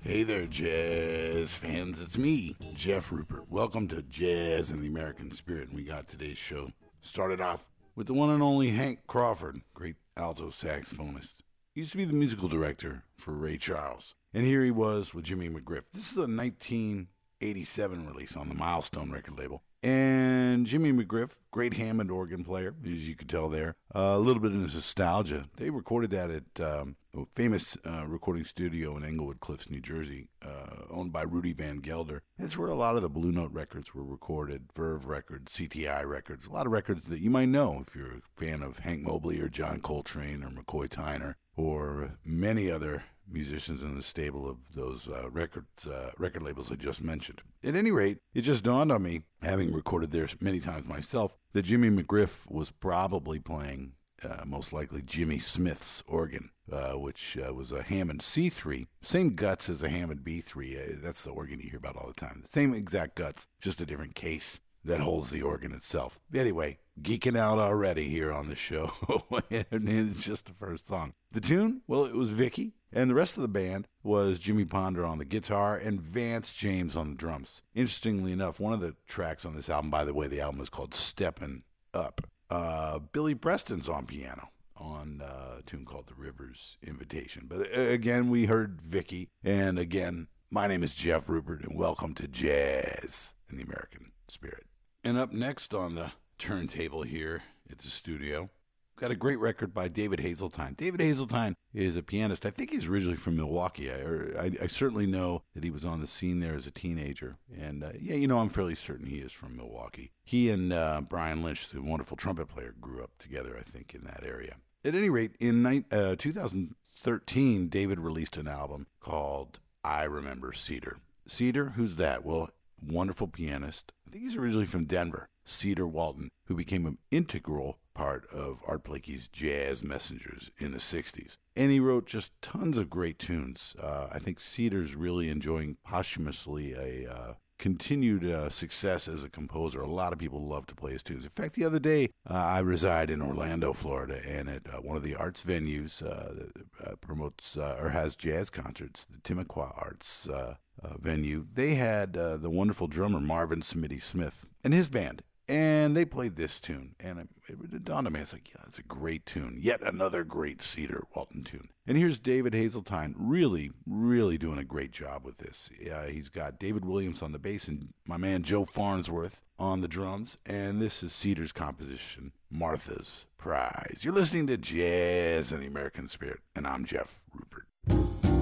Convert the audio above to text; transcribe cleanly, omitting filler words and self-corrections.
Hey there, jazz fans. It's me, Jeff Rupert. Welcome to Jazz in the American Spirit. And we got today's show started off with the one and only Hank Crawford, great alto saxophonist. He used to be the musical director for Ray Charles. And here he was with Jimmy McGriff. This is a 1987 release on the Milestone record label. And Jimmy McGriff, great Hammond organ player, as you could tell there. A little bit of nostalgia. They recorded that at a famous recording studio in Englewood Cliffs, New Jersey, owned by Rudy Van Gelder. That's where a lot of the Blue Note records were recorded, Verve records, CTI records, a lot of records that you might know if you're a fan of Hank Mobley or John Coltrane or McCoy Tyner or many other musicians in the stable of those record labels I just mentioned. At any rate, it just dawned on me, having recorded there many times myself, that Jimmy McGriff was probably playing most likely Jimmy Smith's organ, which was a Hammond C3, same guts as a Hammond B3. That's the organ you hear about all the time. The same exact guts, just a different case that holds the organ itself. Anyway, geeking out already here on the show, and it's just the first song. The tune? Well, it was Vicky, and the rest of the band was Jimmy Ponder on the guitar and Vance James on the drums. Interestingly enough, one of the tracks on this album, by the way, the album is called Steppin' Up. Billy Preston's on piano on a tune called The River's Invitation. But again, we heard Vicky, and again, my name is Jeff Rupert, and welcome to Jazz in the American Spirit. And up next on the turntable here at the studio, got a great record by David Hazeltine. David Hazeltine is a pianist. I think he's originally from Milwaukee. I certainly know that he was on the scene there as a teenager. And I'm fairly certain he is from Milwaukee. He and Brian Lynch, the wonderful trumpet player, grew up together, I think, in that area. At any rate, in 2013, David released an album called I Remember Cedar. Cedar, who's that? Well, wonderful pianist. I think he's originally from Denver. Cedar Walton, who became an integral part of Art Blakey's Jazz Messengers in the 60s. And he wrote just tons of great tunes. I think Cedar's really enjoying posthumously a continued success as a composer. A lot of people love to play his tunes. In fact, the other day, I reside in Orlando, Florida, and at one of the arts venues that promotes or has jazz concerts, the Timucua Arts venue, they had the wonderful drummer Marvin Smitty Smith and his band. And they played this tune, and it dawned on me, it's like, yeah, that's a great tune. Yet another great Cedar Walton tune. And here's David Hazeltine really, really doing a great job with this. He's got David Williams on the bass and my man Joe Farnsworth on the drums. And this is Cedar's composition, Martha's Prize. You're listening to Jazz in the American Spirit, and I'm Jeff Rupert.